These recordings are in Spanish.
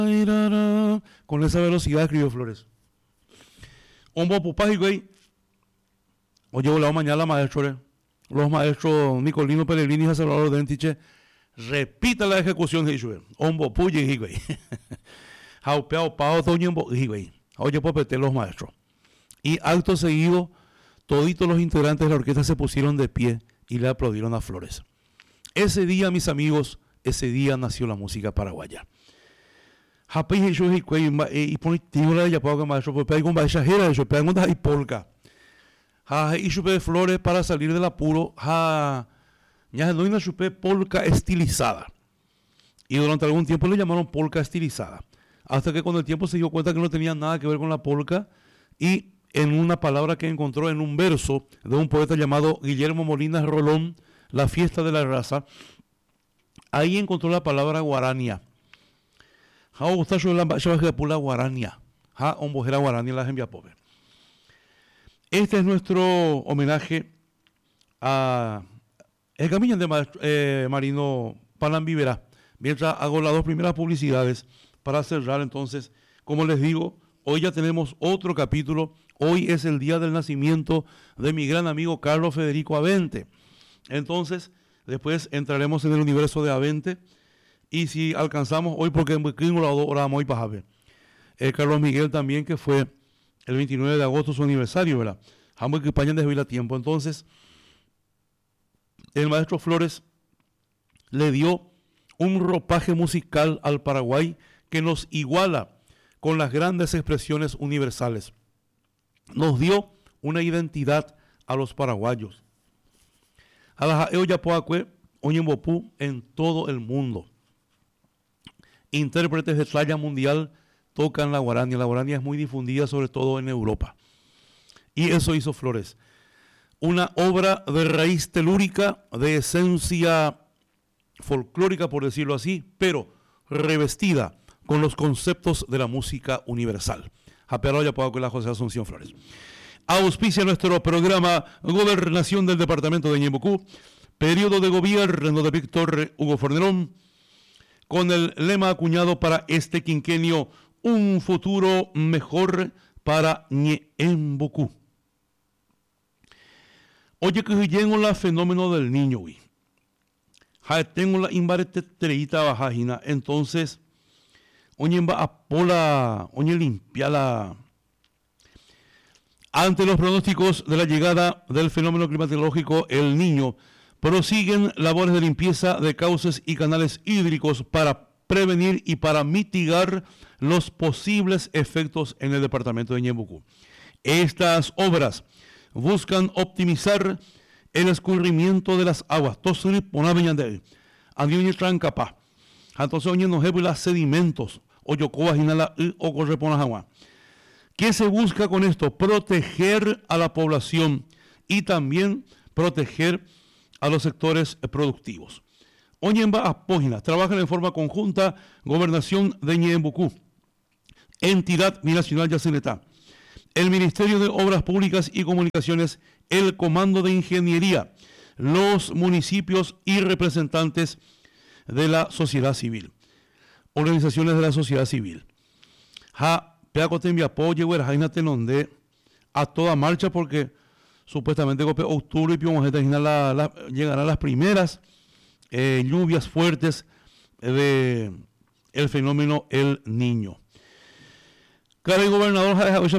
Con esa velocidad escribió Flores. Ombo Pupaj y güey. Oye, volado mañana maestro. Los maestros Nicolino Pellegrini y Salvador Dentiche. Repita la ejecución de Ishue. Ombo Puye y güey. Jaupeao Pao Toñembo y güey. Oye, popete los maestros. Y acto seguido, toditos los integrantes de la orquesta se pusieron de pie y le aplaudieron a Flores. Ese día, mis amigos, ese día nació la música paraguaya. Y ponitivo la yapao que maestro, pues pego una exagera eso, pego una y polka. Y chupe Flores para salir del apuro, ya no hay una chupe polka estilizada. Y durante algún tiempo le llamaron polka estilizada. Hasta que con el tiempo se dio cuenta que no tenía nada que ver con la polka y en una palabra que encontró en un verso de un poeta llamado Guillermo Molinas Rolón, La fiesta de la raza, ahí encontró la palabra guarania. Este es nuestro homenaje a el camino de Marino Panambivera. Mientras hago las dos primeras publicidades para cerrar, entonces, como les digo, hoy ya tenemos otro capítulo. Hoy es el día del nacimiento de mi gran amigo Carlos Federico Avente. Entonces, después entraremos en el universo de Avente. Y si alcanzamos hoy, porque en Bukín lo oramos hoy para ver. Carlos Miguel también, que fue el 29 de agosto su aniversario, ¿verdad? Jamás que España desvela tiempo. Entonces, el maestro Flores le dio un ropaje musical al Paraguay que nos iguala con las grandes expresiones universales. Nos dio una identidad a los paraguayos. A la Jaeoyapoacue, Oñembopú en todo el mundo. Intérpretes de talla mundial tocan la guarania. La guarania es muy difundida, sobre todo en Europa. Y eso hizo Flores. Una obra de raíz telúrica, de esencia folclórica, por decirlo así, pero revestida con los conceptos de la música universal. Japeroya Poaco y la José Asunción Flores. Auspicia nuestro programa Gobernación del Departamento de Ñeembucú, periodo de gobierno de Víctor Hugo Fornerón, con el lema acuñado para este quinquenio, un futuro mejor para Ñeembucú. Oye, que llego la fenómeno del niño, güey. Tengo la imbarete treita bajajina, entonces, oye, va a pola, oye, limpia la. Ante los pronósticos de la llegada del fenómeno climatológico El Niño, prosiguen labores de limpieza de cauces y canales hídricos para prevenir y para mitigar los posibles efectos en el departamento de Ñeembucú. Estas obras buscan optimizar el escurrimiento de las aguas. Entonces, oye, no las sedimentos, o yocoba, jinala, o correponas agua. ¿Qué se busca con esto? Proteger a la población y también proteger a los sectores productivos. Oñemba Apógina trabajan en forma conjunta Gobernación de Ñeembucú, Entidad Binacional Yacenetá, el Ministerio de Obras Públicas y Comunicaciones, el Comando de Ingeniería, los municipios y representantes de la sociedad civil, organizaciones de la sociedad civil. A toda marcha, porque supuestamente octubre y llegarán las primeras lluvias fuertes de el fenómeno El Niño. Cara el gobernador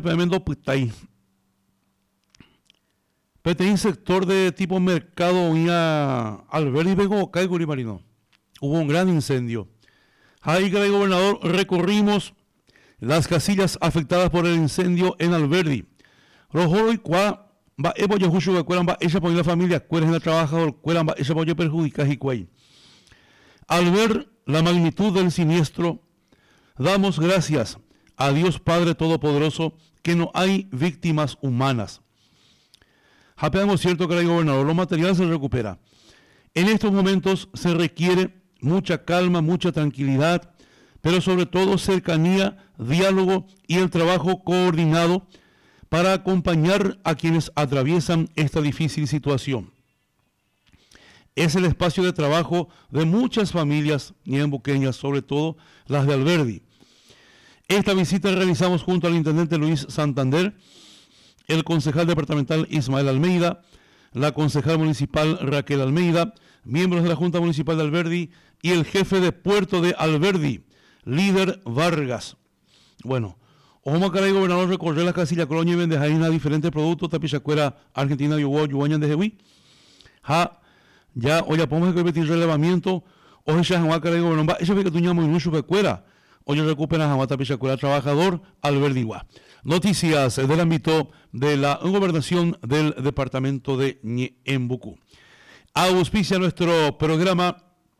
Petén sector de tipo mercado Alberti Bego Caiguri Marino. Hubo un gran incendio. Ahí, cara el gobernador, recorrimos las casillas afectadas por el incendio en Alberti. Rojoro y Cuá, va Evo Yahushu que cuelan va ella por la familia, cuelan en el trabajador, cuelan va ella por yo perjudica y cuay. Al ver la magnitud del siniestro, damos gracias a Dios Padre Todopoderoso que no hay víctimas humanas. Japeamos cierto que el gobernador, lo material se recupera. En estos momentos se requiere mucha calma, mucha tranquilidad, pero sobre todo cercanía, diálogo y el trabajo coordinado para acompañar a quienes atraviesan esta difícil situación. Es el espacio de trabajo de muchas familias ñeembuqueñas, sobre todo las de Alberti. Esta visita la realizamos junto al intendente Luis Santander, el concejal departamental Ismael Almeida, la concejal municipal Raquel Almeida, miembros de la Junta Municipal de Alberdi y el jefe de puerto de Alberdi, Líder Vargas. Bueno, Ojoma Caray, gobernador, recorrer la casilla Colonia y Vendejaina, diferentes productos, tapichacuera, Argentina, Yuguayan de Jehuí. Ya, oye, podemos repetir relevamiento, oye, ya, Ojoma Caray, gobernador, eso fue que tú llamas mucho pecuera. Oye, recupera Ojoma tapichacuera, trabajador, Alberdi. Noticias del ámbito de la gobernación del departamento de Ñeembucú. Auspicia nuestro programa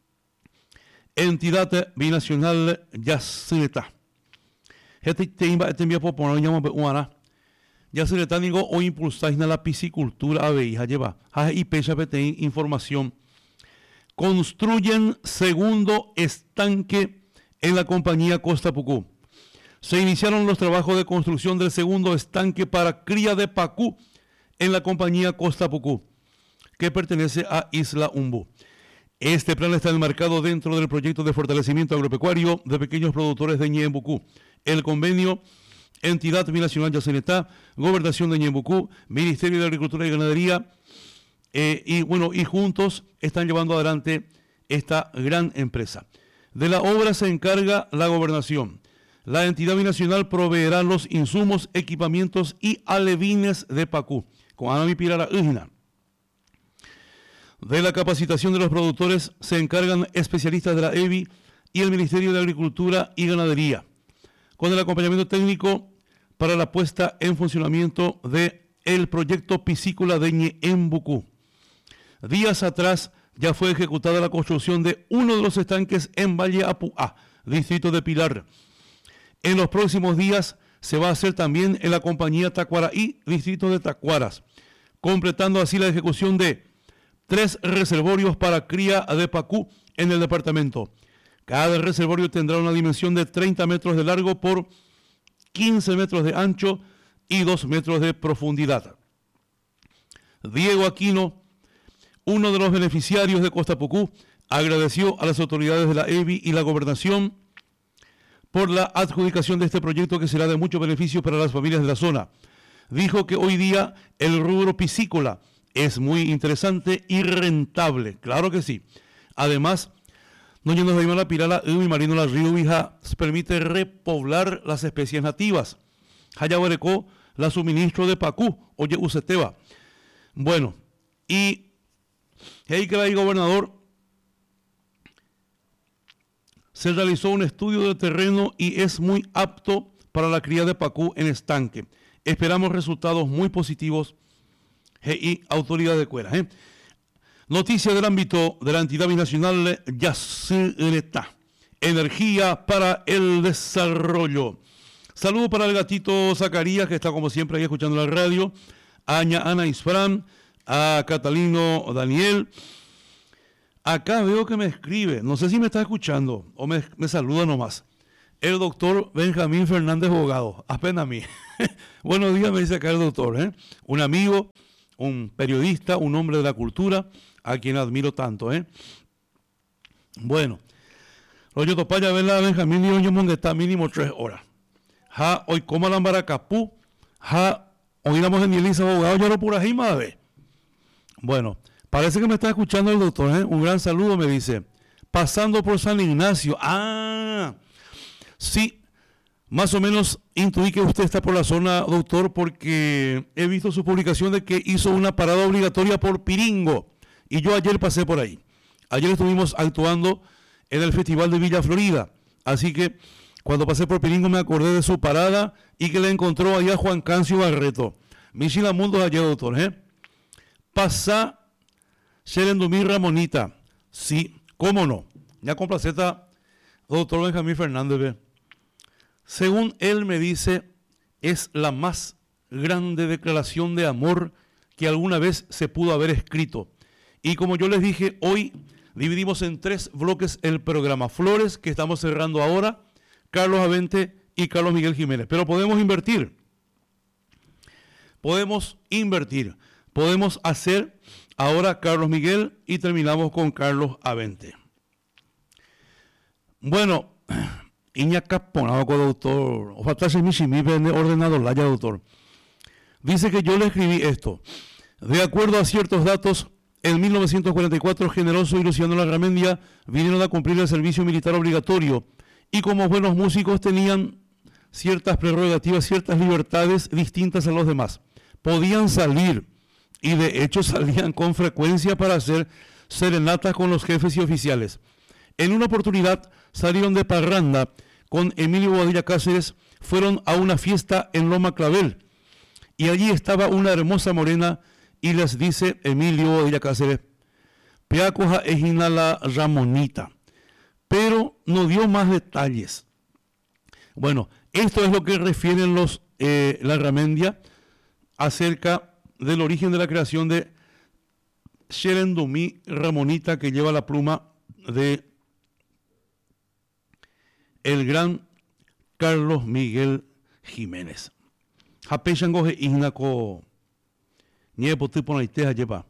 Entidad Binacional Yacyretá. Este envía por poner llama una Yacyretá digo o impulsáis la piscicultura aveija lleva y pecha pete información. Construyen segundo estanque en la compañía Costa Pucú. Se iniciaron los trabajos de construcción del segundo estanque para cría de pacú en la compañía Costa Pucú, que pertenece a Isla Umbú. Este plan está enmarcado dentro del proyecto de fortalecimiento agropecuario de pequeños productores de Ñeembucú. El convenio Entidad Binacional Yacyretá, Gobernación de Ñeembucú, Ministerio de Agricultura y Ganadería, y juntos están llevando adelante esta gran empresa. De la obra se encarga la gobernación. La entidad binacional proveerá los insumos, equipamientos y alevines de pacú. Con Anami Pirara Ujina. De la capacitación de los productores se encargan especialistas de la EBI y el Ministerio de Agricultura y Ganadería, con el acompañamiento técnico para la puesta en funcionamiento del proyecto piscícola de Ñeembucú. Días atrás ya fue ejecutada la construcción de uno de los estanques en Valle Apuá, distrito de Pilar. En los próximos días se va a hacer también en la compañía Tacuaraí, distrito de Tacuaras, completando así la ejecución de 3 reservorios para cría de pacú en el departamento. Cada reservorio tendrá una dimensión de 30 metros de largo por 15 metros de ancho y 2 metros de profundidad. Diego Aquino, uno de los beneficiarios de Costa Pucú, agradeció a las autoridades de la EBI y la gobernación por la adjudicación de este proyecto que será de mucho beneficio para las familias de la zona. Dijo que hoy día el rubro piscícola es muy interesante y rentable, claro que sí. Además, doña nos la Pirala y Marino la Río Vija permite repoblar las especies nativas. Hayahuarecó la suministro de pacú, oye Uceteba. Bueno, y hey que el gobernador se realizó un estudio de terreno y es muy apto para la cría de pacú en estanque. Esperamos resultados muy positivos y autoridad de cuera. Noticia del ámbito de la entidad binacional Yacyretá. Energía para el desarrollo. Saludo para el gatito Zacarías, que está como siempre ahí escuchando la radio. A Ana Isfran, a Catalino Daniel. Acá veo que me escribe, no sé si me está escuchando o me saluda nomás. El doctor Benjamín Fernández Bogado, apenas a mí. Buenos días, me dice acá el doctor, un amigo, un periodista, un hombre de la cultura, a quien admiro tanto. Bueno, Royo Topaya, ven la Benjamín y Oño Monguetá, mínimo 3 horas. Hoy como la Baracapú, hoy damos en Elisa Bogado, ya no por ahí, madre. Bueno, parece que me está escuchando el doctor, Un gran saludo, me dice. Pasando por San Ignacio. Sí, más o menos intuí que usted está por la zona, doctor, porque he visto su publicación de que hizo una parada obligatoria por Piringo. Y yo ayer pasé por ahí. Ayer estuvimos actuando en el Festival de Villa Florida. Así que cuando pasé por Piringo me acordé de su parada y que le encontró allá Juan Cancio Barreto. Michila Mundo ayer, doctor, Pasa Sherendumí Ramonita. Sí, cómo no. Ya con placeta, doctor Benjamín Fernández. Según él me dice, es la más grande declaración de amor que alguna vez se pudo haber escrito. Y como yo les dije, hoy dividimos en 3 bloques el programa. Flores, que estamos cerrando ahora, Carlos Avente y Carlos Miguel Jiménez. Pero podemos invertir. Podemos hacer ahora Carlos Miguel y terminamos con Carlos Avente. Bueno, Iña Caponado con doctor, o faltarse mi ordenador, la ya doctor. Dice que yo le escribí esto. De acuerdo a ciertos datos, en 1944 Generoso y Luciano Larramendia vinieron a cumplir el servicio militar obligatorio y como buenos músicos tenían ciertas prerrogativas, ciertas libertades distintas a los demás. Podían salir y de hecho salían con frecuencia para hacer serenatas con los jefes y oficiales. En una oportunidad salieron de parranda con Emilio Bobadilla Cáceres, fueron a una fiesta en Loma Clavel y allí estaba una hermosa morena y les dice Emilio Bobadilla Cáceres, Peacoja es la Ramonita, pero no dio más detalles. Bueno, esto es lo que refieren los Larramendia acerca del origen de la creación de Xerendumí Ramonita, que lleva la pluma de el gran Carlos Miguel Jiménez. Japechangoje Ignaco Niepo tipo naiteja lleva.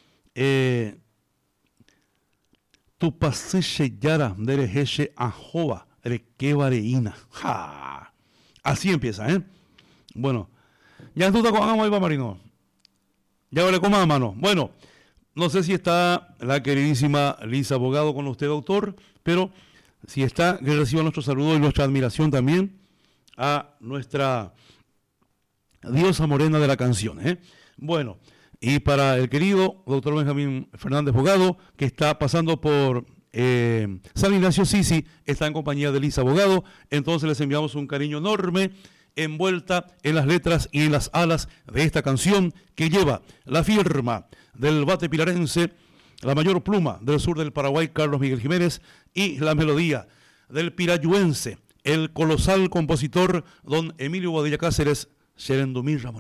Tu pasese yara derejeche ajoba requevareína. ¡Ja! Así empieza, ¿eh? Bueno, ya tú te con agua, Marino. Ya vale con mano. Bueno, no sé si está la queridísima Lisa Abogado con usted, doctor, pero si está, que reciba nuestro saludo y nuestra admiración también a nuestra diosa morena de la canción, ¿eh? Bueno, y para el querido doctor Benjamín Fernández Bogado, que está pasando por San Ignacio Sisi, está en compañía de Lisa Abogado, entonces les enviamos un cariño enorme, envuelta en las letras y en las alas de esta canción que lleva la firma del bate pilarense, la mayor pluma del sur del Paraguay, Carlos Miguel Jiménez, y la melodía del pirayuense, el colosal compositor don Emilio Bobadilla Cáceres, Xerendumí Ramonita.